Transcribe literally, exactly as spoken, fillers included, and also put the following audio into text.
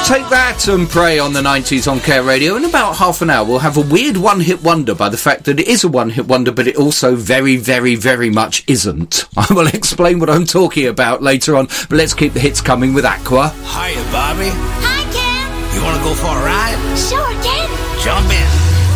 Take that and Pray on the nineties on Care Radio. In about half an hour, we'll have a weird one-hit wonder by the fact that it is a one-hit wonder, but it also very, very, very much isn't. I will explain what I'm talking about later on, but let's keep the hits coming with Aqua. Hiya, Bobby. Hi, Ken. You want to go for a ride? Sure, Ken. Jump in.